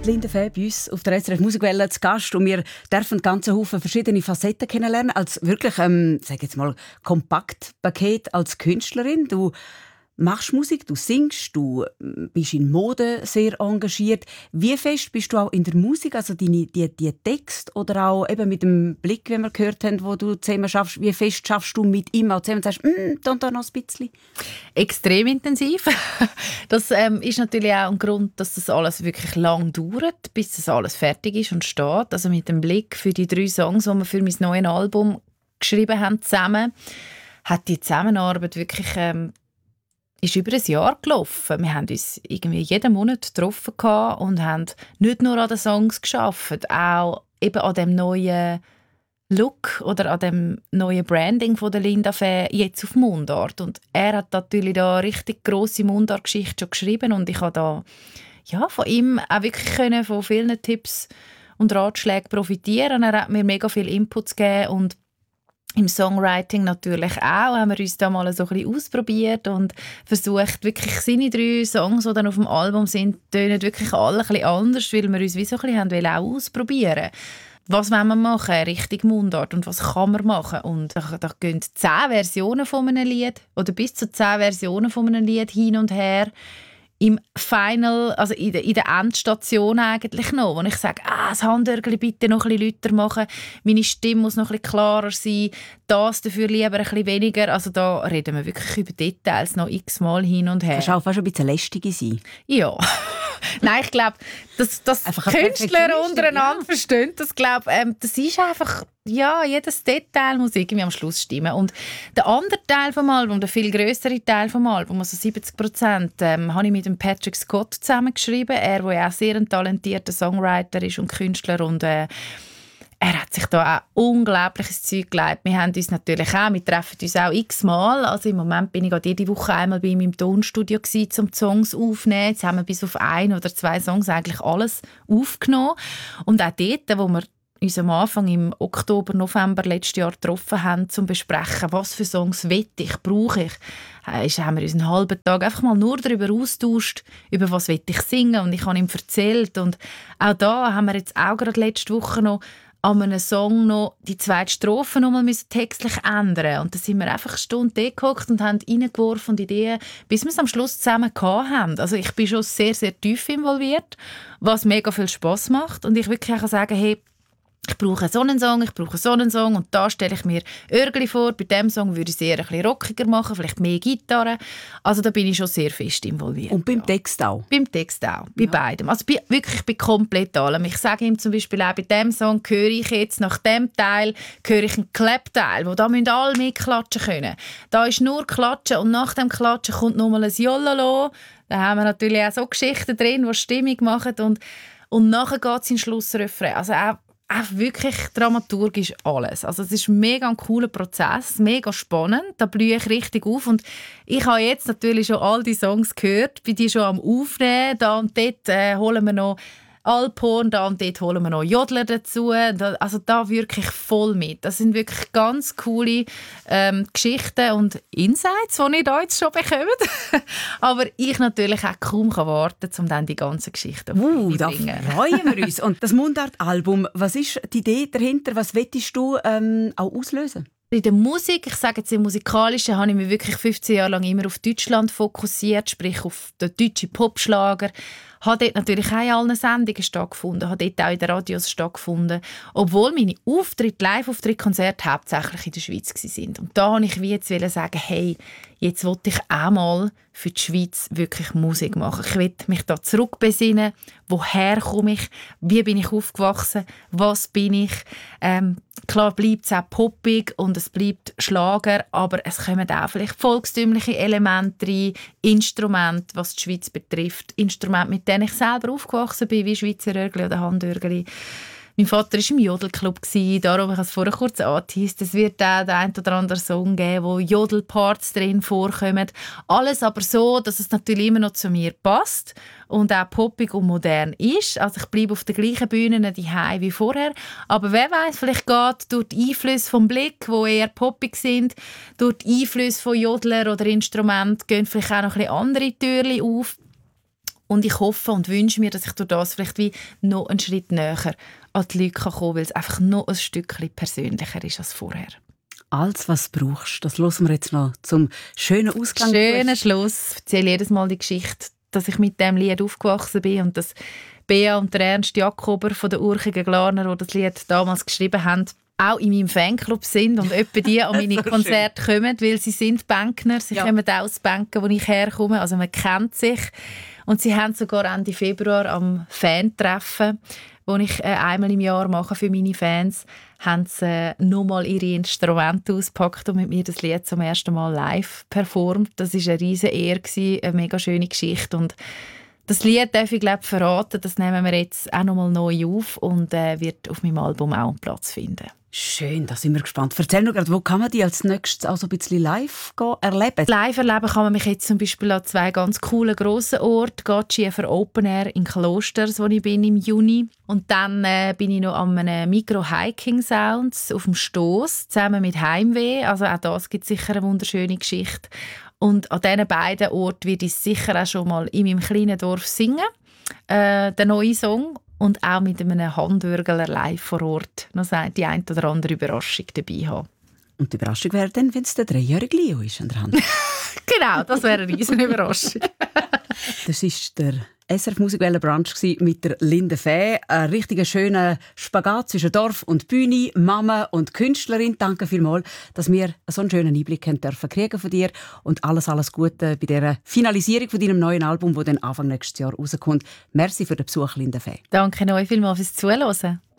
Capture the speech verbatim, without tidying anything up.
Linda Fäh bei uns auf der S R F Musikwelle zu Gast und wir dürfen ganz Haufen verschiedene Facetten kennenlernen. Als wirklich, ähm, sag jetzt mal, Kompaktpaket als Künstlerin. Du machst Musik, du singst, du bist in Mode sehr engagiert. Wie fest bist du auch in der Musik, also deine, die, die Text oder auch eben mit dem Blick, wenn wir gehört haben, wo du zusammen schaffst, wie fest schaffst du mit ihm auch zusammen und sagst, mm, da und da noch ein bisschen? Extrem intensiv. Das ähm, ist natürlich auch ein Grund, dass das alles wirklich lang dauert, bis das alles fertig ist und steht. Also mit dem Blick für die drei Songs, die wir für mein neues Album geschrieben haben zusammen, hat die Zusammenarbeit wirklich ähm, ist über ein Jahr gelaufen. Wir haben uns irgendwie jeden Monat getroffen und haben nicht nur an den Songs gearbeitet, auch eben an dem neuen Look oder an dem neuen Branding von der Linda Fäh jetzt auf Mundart. Und er hat natürlich da richtig grosse Mundart-Geschichte schon geschrieben und ich habe da ja, von ihm auch wirklich können von vielen Tipps und Ratschlägen profitieren. Er hat mir mega viel Inputs gegeben und im Songwriting natürlich auch, haben wir uns da mal so ein bisschen ausprobiert und versucht, wirklich seine drei Songs, die dann auf dem Album sind, tönen wirklich alle ein bisschen anders, weil wir uns wie so ein bisschen haben wollen, auch ausprobieren. Was wollen wir machen, richtig Mundart, und was kann man machen? Und da, da gehen zehn Versionen von einem Lied oder bis zu zehn Versionen von einem Lied hin und her. Im Final, also in der, in der Endstation eigentlich noch, wo ich sage, ah, das Handörgeli bitte noch ein bisschen lauter machen, meine Stimme muss noch ein bisschen klarer sein, das dafür lieber ein bisschen weniger. Also da reden wir wirklich über Details noch x-mal hin und her. Kannst du auch fast ein bisschen lästig sein? Ja. Nein, ich glaube, dass, dass Künstler untereinander ja. verstehen, das, glaub, ähm, das ist einfach, ja, jedes Detail muss irgendwie am Schluss stimmen. Und der andere Teil vom Album, der viel grössere Teil vom Album, also siebzig Prozent, ähm, habe ich mit dem Patrick Scott zusammengeschrieben. Er, der ja auch sehr ein talentierter Songwriter ist und Künstler, und äh, er hat sich da auch unglaubliches Zeug gelegt. Wir haben uns natürlich auch, wir treffen uns auch x-mal. Also im Moment bin ich gerade jede Woche einmal bei ihm im Tonstudio gewesen, um die Songs aufzunehmen. Jetzt haben wir bis auf ein oder zwei Songs eigentlich alles aufgenommen. Und auch dort, wo wir uns am Anfang im Oktober, November letztes Jahr getroffen haben, um zu besprechen, was für Songs will ich, brauche ich, haben wir uns einen halben Tag einfach mal nur darüber austauscht, über was will ich singen. Und ich habe ihm erzählt. Und auch da haben wir jetzt auch gerade letzte Woche noch an einem Song noch die zweite Strophe noch mal textlich ändern. Und da sind wir einfach eine Stunde gehockt und haben reingeworfen und Ideen, bis wir es am Schluss zusammen hatten. Also ich bin schon sehr, sehr tief involviert, was mega viel Spass macht. Und ich wirklich kann sagen, hey, ich brauche so einen Song, ich brauche so einen Song, und da stelle ich mir Örgli vor. Bei diesem Song würde ich es eher ein bisschen rockiger machen, vielleicht mehr Gitarre. Also da bin ich schon sehr fest involviert. Und beim ja. Text auch? Beim Text auch, bei ja. beidem. Also bei, wirklich bei komplett allem. Ich sage ihm zum Beispiel auch, bei diesem Song höre ich jetzt nach diesem Teil höre ich einen Clap-Teil, wo da müssen alle mitklatschen können. Da ist nur Klatschen und nach dem Klatschen kommt nochmal ein Jollalo. Da haben wir natürlich auch so Geschichten drin, die Stimmung machen, und, und nachher geht es in den Schlussrefrain. Also auch Auch wirklich dramaturgisch alles. Also es ist ein mega cooler Prozess, mega spannend. Da blühe ich richtig auf. Und ich habe jetzt natürlich schon all die Songs gehört, bin die schon am Aufnehmen. Da und dort äh, holen wir noch Alphorn, da und dort holen wir noch Jodler dazu. Da, also da wirklich voll mit. Das sind wirklich ganz coole ähm, Geschichten und Insights, die ich da jetzt schon bekomme. Aber ich natürlich auch kaum kann warten, um dann die ganzen Geschichten uh, zu bringen. Da freuen wir uns. Und das Mundart-Album, was ist die Idee dahinter? Was möchtest du ähm, auch auslösen? In der Musik, ich sage jetzt im Musikalischen, habe ich mich wirklich fünfzehn Jahre lang immer auf Deutschland fokussiert, sprich auf den deutschen Popschlager. Habe dort natürlich auch in allen Sendungen stattgefunden, habe dort auch in den Radios stattgefunden, obwohl meine Auftritte, Live-Auftritte, Konzerte hauptsächlich in der Schweiz waren. Und da wollte ich wie jetzt sagen, hey, jetzt will ich auch mal für die Schweiz wirklich Musik machen. Ich will mich da zurückbesinnen. Woher komme ich? Wie bin ich aufgewachsen? Was bin ich? Ähm, klar bleibt es auch poppig und es bleibt Schlager, aber es kommen auch vielleicht volkstümliche Elemente rein, Instrumente, was die Schweiz betrifft. Instrumente, mit denen ich selber aufgewachsen bin, wie Schweizer Örgli oder Handörgli. Mein Vater war im Jodelclub, darum, ich habe es vorher kurz angeteased, es wird auch den einen oder anderen Song geben, wo Jodelparts drin vorkommen. Alles aber so, dass es natürlich immer noch zu mir passt und auch poppig und modern ist. Also ich bleibe auf der gleichen Bühne daheim wie vorher. Aber wer weiß, vielleicht geht durch die Einflüsse vom Blick, die eher poppig sind, durch die Einflüsse von Jodler oder Instrumenten, gehen vielleicht auch noch ein bisschen andere Türchen auf. Und ich hoffe und wünsche mir, dass ich durch das vielleicht wie noch einen Schritt näher an die Leute kommen kann, weil es einfach noch ein Stückchen persönlicher ist als vorher. Alles, was du brauchst, das hören wir jetzt noch zum schönen Ausgang. Schöner Schluss. Ich erzähle jedes Mal die Geschichte, dass ich mit diesem Lied aufgewachsen bin und dass Bea und der Ernst Jakober von der Urchigen Glarner, die das Lied damals geschrieben haben, auch in meinem Fanclub sind und etwa die an meine Konzerte kommen, weil sie sind Bankner. Sie ja. kommen auch aus Banken, wo ich herkomme. Also man kennt sich. Und sie haben sogar Ende Februar am Fan-Treffen, das ich äh, einmal im Jahr mache für meine Fans, haben sie äh, nochmal ihre Instrumente ausgepackt und mit mir das Lied zum ersten Mal live performt. Das war eine riesige Ehre, eine mega schöne Geschichte. Und das Lied darf ich glaube verraten, das nehmen wir jetzt auch nochmal neu auf und äh, wird auf meinem Album auch einen Platz finden. Schön, da sind wir gespannt. Erzähl noch gerade, wo kann man die als nächstes auch so ein bisschen live erleben? Live erleben kann man mich jetzt zum Beispiel an zwei ganz coolen grossen Orten. Gatschiefer Open Air in Klosters, wo ich bin im Juni. Und dann äh, bin ich noch an einem Micro Hiking Sounds auf dem Stoss, zusammen mit Heimweh. Also auch das gibt sicher eine wunderschöne Geschichte. Und an diesen beiden Orten werde ich sicher auch schon mal in meinem kleinen Dorf singen, äh, den neuen Song. Und auch mit einem Handwürgler live vor Ort noch die ein oder andere Überraschung dabei haben. Und die Überraschung wäre dann, wenn es der dreijährige Leo ist an der Hand. Genau, das wäre eine riesige Überraschung. Das war der S R F Musikwelle Brunch mit der Linde Fäh. Ein richtig schöner Spagat zwischen Dorf und Bühne, Mama und Künstlerin. Danke vielmals, dass wir so einen schönen Einblick haben dürfen kriegen von dir. Und alles, alles Gute bei der Finalisierung von deinem neuen Album, das dann Anfang nächstes Jahr rauskommt. Merci für den Besuch, Linde Fäh. Danke euch vielmals fürs Zuhören.